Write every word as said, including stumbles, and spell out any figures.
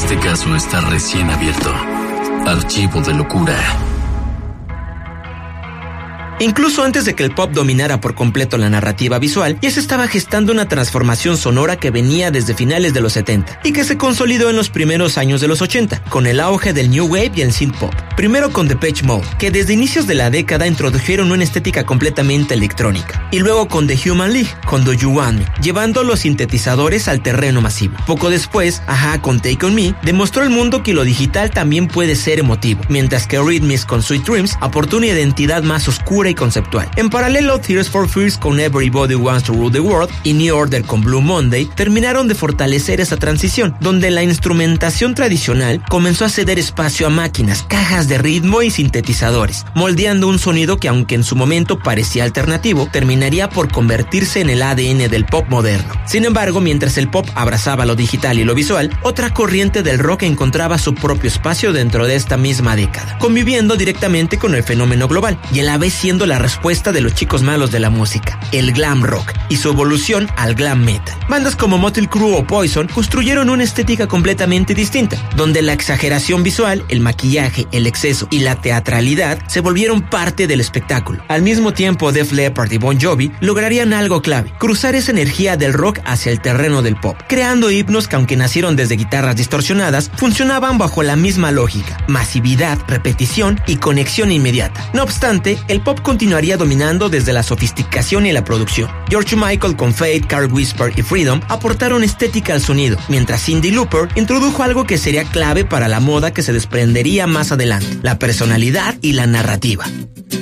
Este caso está recién abierto. Archivo de locura. Incluso antes de que el pop dominara por completo la narrativa visual, ya se estaba gestando una transformación sonora que venía desde finales de los setenta y que se consolidó en los primeros años de los ochenta, con el auge del New Wave y el synth pop. Primero con Depeche Mode, que desde inicios de la década introdujeron una estética completamente electrónica, y luego con The Human League, con Do You Want Me, llevando los sintetizadores al terreno masivo. Poco después, Ajá con Take On Me demostró al mundo que lo digital también puede ser emotivo, mientras que Eurythmics con Sweet Dreams aportó una identidad más oscura y conceptual. En paralelo, Tears for Fears con Everybody Wants to Rule the World y New Order con Blue Monday terminaron de fortalecer esa transición, donde la instrumentación tradicional comenzó a ceder espacio a máquinas, cajas de ritmo y sintetizadores, moldeando un sonido que, aunque en su momento parecía alternativo, terminaría por convertirse en el A D N del pop moderno. Sin embargo, mientras el pop abrazaba lo digital y lo visual, otra corriente del rock encontraba su propio espacio dentro de esta misma década, conviviendo directamente con el fenómeno global y a la vez siendo la respuesta de los chicos malos de la música, el glam rock, y su evolución al glam metal. Bandas como Mötley Crüe o Poison construyeron una estética completamente distinta, donde la exageración visual, el maquillaje, el exceso y la teatralidad se volvieron parte del espectáculo. Al mismo tiempo, Def Leppard y Bon Jovi lograrían algo clave: cruzar esa energía del rock hacia el terreno del pop, creando himnos que, aunque nacieron desde guitarras distorsionadas, funcionaban bajo la misma lógica: masividad, repetición y conexión inmediata. No obstante, el pop continuaría dominando desde la sofisticación y la producción. George Michael con Fate, Car Whisper y Freedom aportaron estética al sonido, mientras Cyndi Lauper introdujo algo que sería clave para la moda que se desprendería más adelante: la personalidad y la narrativa.